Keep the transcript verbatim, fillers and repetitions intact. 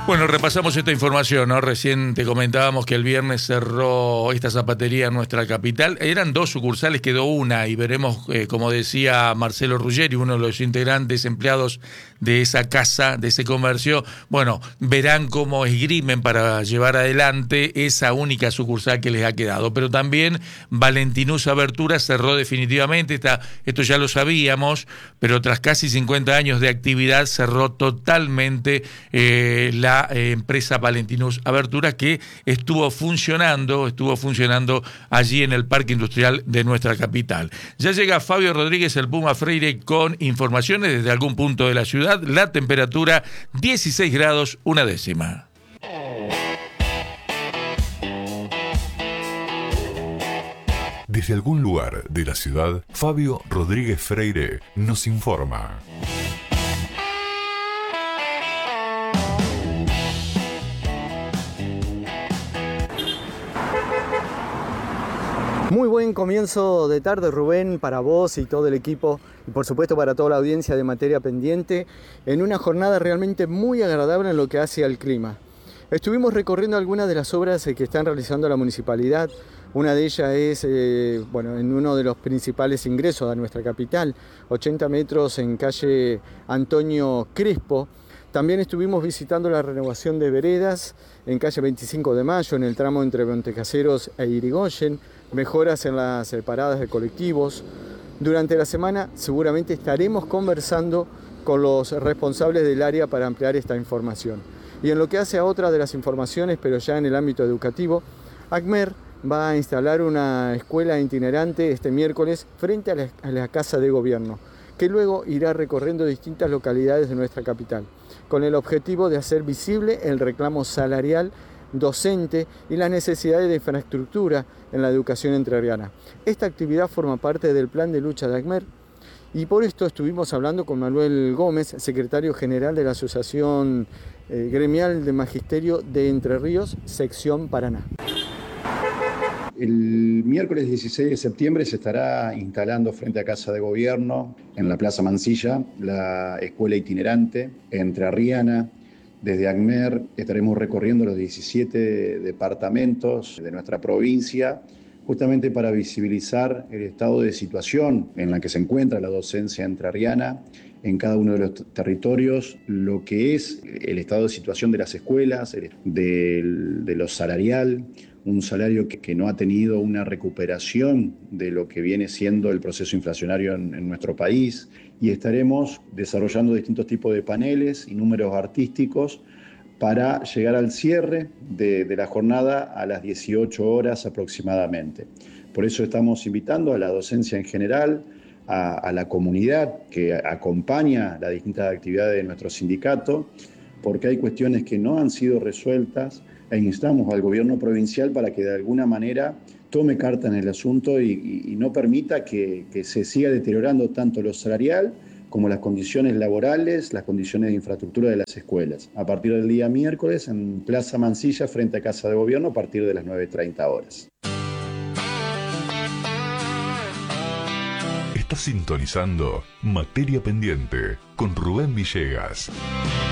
Bueno, repasamos esta información, ¿no? Recién te comentábamos que el viernes cerró esta zapatería en nuestra capital. Eran dos sucursales, quedó una, y veremos, eh, como decía Marcelo Ruggeri, uno de los integrantes empleados de esa casa, de ese comercio, bueno, verán cómo esgrimen para llevar adelante esa única sucursal que les ha quedado. Pero también Valentinus Abertura cerró definitivamente, esta, esto ya lo sabíamos, pero tras casi cincuenta años de actividad cerró totalmente eh, la Eh, empresa Valentinus Abertura, que estuvo funcionando, estuvo funcionando allí en el Parque Industrial de nuestra capital. Ya llega Fabio Rodríguez, el Puma Freire, con informaciones desde algún punto de la ciudad. La temperatura dieciséis grados, una décima. Desde algún lugar de la ciudad, Fabio Rodríguez Freire nos informa. Muy buen comienzo de tarde, Rubén, para vos y todo el equipo, y por supuesto para toda la audiencia de Materia Pendiente, en una jornada realmente muy agradable en lo que hace al clima. Estuvimos recorriendo algunas de las obras que están realizando la municipalidad. Una de ellas es eh, bueno, en uno de los principales ingresos a nuestra capital, ochenta metros en calle Antonio Crespo. También estuvimos visitando la renovación de veredas en calle veinticinco de mayo, en el tramo entre Montecaseros e Irigoyen, mejoras en las paradas de colectivos. Durante la semana seguramente estaremos conversando con los responsables del área para ampliar esta información. Y en lo que hace a otra de las informaciones, pero ya en el ámbito educativo, ACMER va a instalar una escuela itinerante este miércoles frente a la, a la Casa de Gobierno, que luego irá recorriendo distintas localidades de nuestra capital, con el objetivo de hacer visible el reclamo salarial docente y las necesidades de infraestructura en la educación entrerriana. Esta actividad forma parte del plan de lucha de ACMER, y por esto estuvimos hablando con Manuel Gómez, secretario general de la Asociación eh, Gremial de Magisterio de Entre Ríos, sección Paraná. El miércoles dieciséis de septiembre se estará instalando frente a Casa de Gobierno, en la Plaza Mansilla, la escuela itinerante entrerriana. Desde ACMER estaremos recorriendo los diecisiete departamentos de nuestra provincia, justamente para visibilizar el estado de situación en la que se encuentra la docencia entrerriana en cada uno de los territorios, lo que es el estado de situación de las escuelas, de, de lo salarial, un salario que, que no ha tenido una recuperación de lo que viene siendo el proceso inflacionario en, en nuestro país, y estaremos desarrollando distintos tipos de paneles y números artísticos para llegar al cierre de, de la jornada a las dieciocho horas aproximadamente. Por eso estamos invitando a la docencia en general, a, a la comunidad que acompaña las distintas actividades de nuestro sindicato, porque hay cuestiones que no han sido resueltas, e instamos al gobierno provincial para que de alguna manera tome carta en el asunto y, y, y no permita que, que se siga deteriorando tanto lo salarial como las condiciones laborales, las condiciones de infraestructura de las escuelas. A partir del día miércoles en Plaza Mansilla, frente a Casa de Gobierno, a partir de las nueve treinta horas. Estás sintonizando Materia Pendiente con Rubén Villegas.